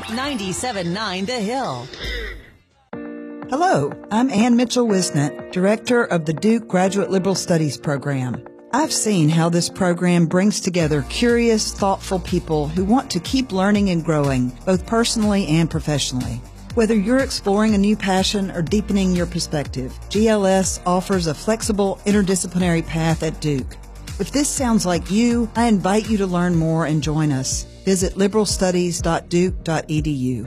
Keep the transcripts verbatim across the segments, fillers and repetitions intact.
ninety-seven point nine The Hill. Hello, I'm Ann Mitchell-Wisnett, Director of the Duke Graduate Liberal Studies Program. I've seen how this program brings together curious, thoughtful people who want to keep learning and growing, both personally and professionally. Whether you're exploring a new passion or deepening your perspective, G L S offers a flexible, interdisciplinary path at Duke. If this sounds like you, I invite you to learn more and join us. Visit liberal studies dot duke dot e d u.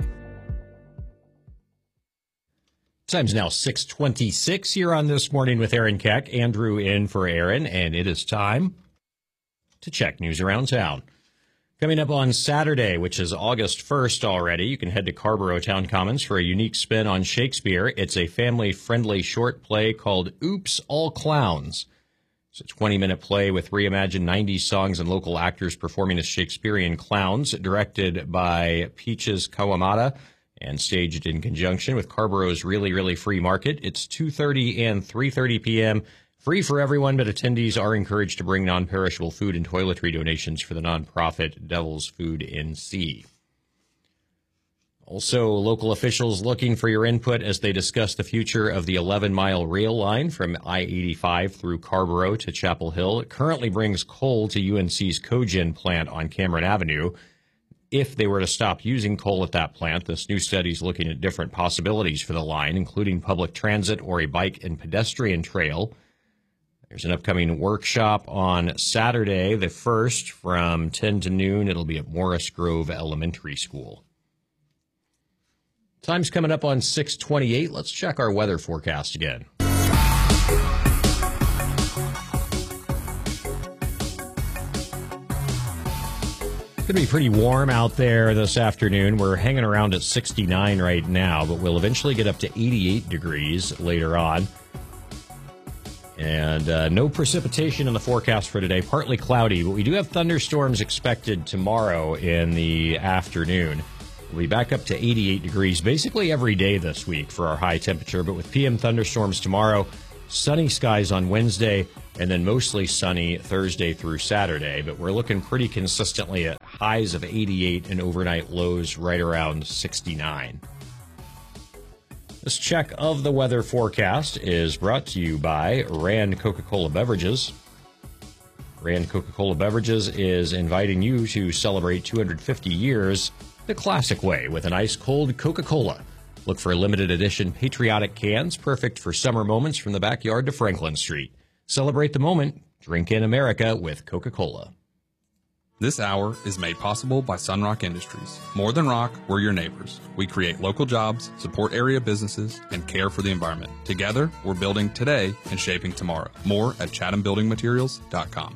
Time's now six twenty-six here on This Morning with Aaron Keck. Andrew in for Aaron, and it is time to check news around town. Coming up on Saturday, which is August first already, you can head to Carrboro Town Commons for a unique spin on Shakespeare. It's a family-friendly short play called Oops, All Clowns. It's a twenty-minute play with reimagined nineties songs and local actors performing as Shakespearean clowns, directed by Peaches Kawamata and staged in conjunction with Carrboro's Really, Really Free Market. It's two thirty and three thirty p.m., free for everyone, but attendees are encouraged to bring non-perishable food and toiletry donations for the nonprofit Devil's Food N C. Also, local officials looking for your input as they discuss the future of the eleven-mile rail line from I eighty-five through Carrboro to Chapel Hill. It currently brings coal to U N C's Cogen plant on Cameron Avenue. If they were to stop using coal at that plant, this new study is looking at different possibilities for the line, including public transit or a bike and pedestrian trail. There's an upcoming workshop on Saturday, the first, from ten to noon. It'll be at Morris Grove Elementary School. Time's coming up on six twenty-eight. Let's check our weather forecast again. It's going to be pretty warm out there this afternoon. We're hanging around at sixty-nine right now, but we'll eventually get up to eighty-eight degrees later on. And uh, no precipitation in the forecast for today. Partly cloudy, but we do have thunderstorms expected tomorrow in the afternoon. We'll be back up to eighty-eight degrees basically every day this week for our high temperature, but with P M thunderstorms tomorrow, sunny skies on Wednesday, and then mostly sunny Thursday through Saturday. But we're looking pretty consistently at highs of eighty-eight and overnight lows right around sixty-nine. This check of the weather forecast is brought to you by Rand Coca-Cola Beverages. Rand Coca-Cola Beverages is inviting you to celebrate two hundred fifty years the classic way with an ice-cold Coca-Cola. Look for limited edition patriotic cans, perfect for summer moments from the backyard to Franklin Street. Celebrate the moment. Drink in America with Coca-Cola. This hour is made possible by Sunrock Industries. More than rock, we're your neighbors. We create local jobs, support area businesses, and care for the environment. Together, we're building today and shaping tomorrow. More at chatham building materials dot com.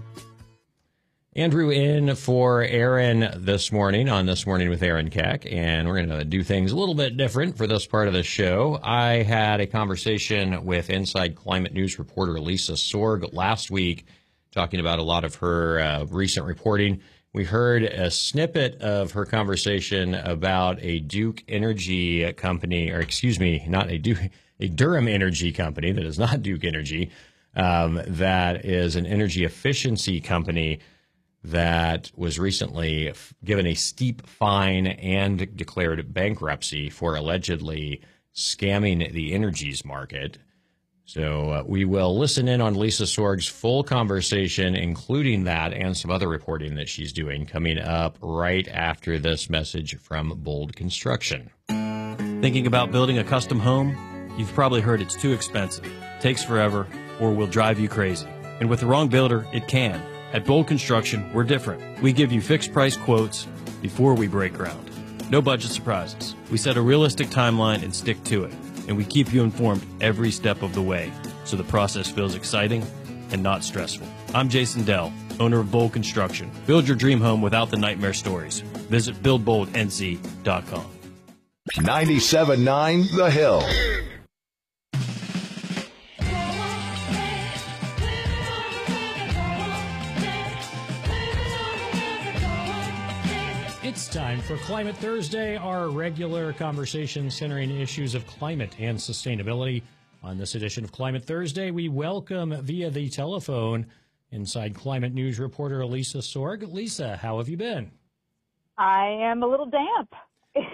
Andrew in for Aaron this morning on This Morning with Aaron Keck, and we're going to do things a little bit different for this part of the show. I had a conversation with Inside Climate News reporter Lisa Sorg last week, talking about a lot of her uh, recent reporting. We heard a snippet of her conversation about a Duke Energy company, or excuse me, not a Duke, a Durham Energy company that is not Duke Energy, um, that is an energy efficiency company that was recently given a steep fine and declared bankruptcy for allegedly scamming the energies market. So uh, we will listen in on Lisa Sorg's full conversation, including that and some other reporting that she's doing, coming up right after this message from Bold Construction. Thinking about building a custom home? You've probably heard it's too expensive, takes forever, or will drive you crazy. And with the wrong builder, it can. At Bold Construction, we're different. We give you fixed price quotes before we break ground. No budget surprises. We set a realistic timeline and stick to it. And we keep you informed every step of the way, so the process feels exciting and not stressful. I'm Jason Dell, owner of Bold Construction. Build your dream home without the nightmare stories. Visit build bold N C dot com. ninety-seven point nine The Hill. It's time for Climate Thursday, our regular conversation centering issues of climate and sustainability. On this edition of Climate Thursday, we welcome via the telephone Inside Climate News reporter Lisa Sorg. Lisa, how have you been? I am a little damp.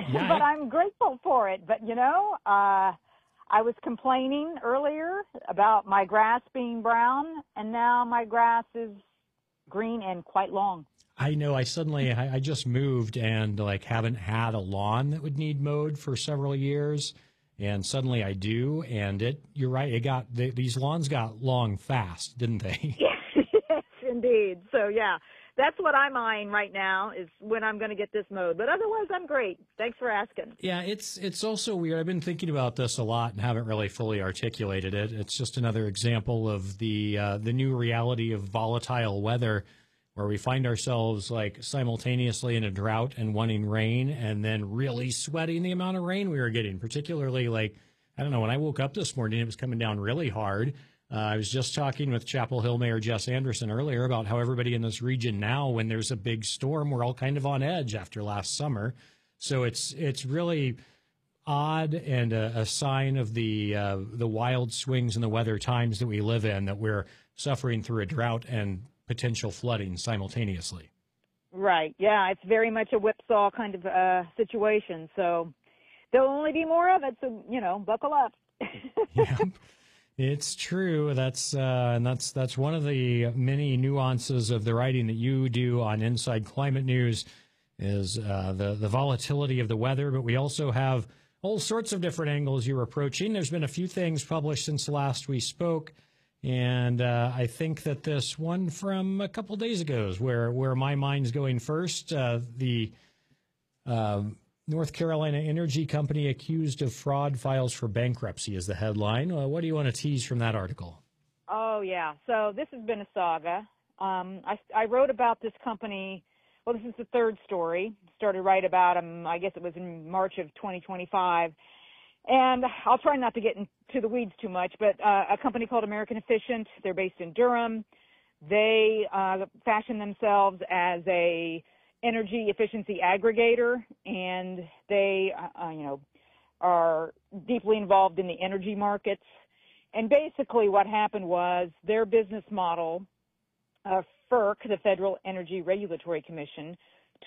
Yeah, but I- I'm grateful for it. But, you know, uh, I was complaining earlier about my grass being brown, and now my grass is green and quite long. I know. I suddenly, I, I just moved and like haven't had a lawn that would need mowed for several years, and suddenly I do. And it, you're right. It got the, these lawns got long fast, didn't they? Yes, yes, indeed. So, yeah, that's what I'm eyeing right now is when I'm going to get this mowed. But otherwise, I'm great. Thanks for asking. Yeah, it's it's also weird. I've been thinking about this a lot and haven't really fully articulated it. It's just another example of the uh, the new reality of volatile weather, where we find ourselves like simultaneously in a drought and wanting rain, and then really sweating the amount of rain we were getting. Particularly, like I don't know, when I woke up this morning, it was coming down really hard. Uh, I was just talking with Chapel Hill Mayor Jess Anderson earlier about how everybody in this region now, when there's a big storm, we're all kind of on edge after last summer. So it's it's really odd and a, a sign of the uh, the wild swings in the weather times that we live in, that we're suffering through a drought and potential flooding simultaneously. Right. Yeah, it's very much a whipsaw kind of uh, situation. So there'll only be more of it. So, you know, buckle up. Yeah. It's true. That's uh, and that's that's one of the many nuances of the writing that you do on Inside Climate News is uh, the the volatility of the weather. But we also have all sorts of different angles you're approaching. There's been a few things published since last we spoke, and uh, I think that this one from a couple days ago is where where my mind's going first. Uh, the uh, North Carolina Energy Company accused of fraud files for bankruptcy is the headline. Uh, what do you want to tease from that article? Oh, yeah. So this has been a saga. Um, I, I wrote about this company. Well, this is the third story. Started right about, um, I guess it was in March of twenty twenty-five. And I'll try not to get into the weeds too much, but uh, a company called American Efficient, they're based in Durham. They uh, fashion themselves as a energy efficiency aggregator, and they, uh, you know, are deeply involved in the energy markets. And basically what happened was their business model, uh, FERC, the Federal Energy Regulatory Commission,